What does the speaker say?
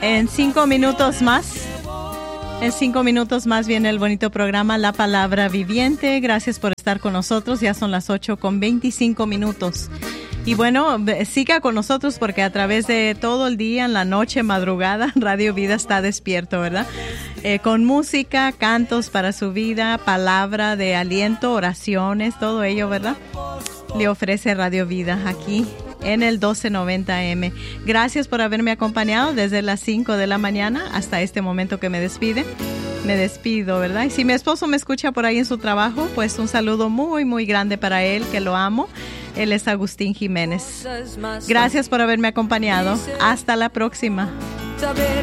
En 5 minutos más. En 5 minutos más viene el bonito programa La Palabra Viviente. Gracias por estar con nosotros. Ya son las 8:25. Y bueno, siga con nosotros porque a través de todo el día, en la noche, madrugada, Radio Vida está despierto, ¿verdad? Con música, cantos para su vida, palabra de aliento, oraciones, todo ello, ¿verdad? Le ofrece Radio Vida aquí en el 1290M. Gracias por haberme acompañado desde las 5 de la mañana hasta este momento que me despido, ¿verdad? Y si mi esposo me escucha por ahí en su trabajo, pues un saludo muy, muy grande para él, que lo amo. Él es Agustín Jiménez. Gracias por haberme acompañado. Hasta la próxima.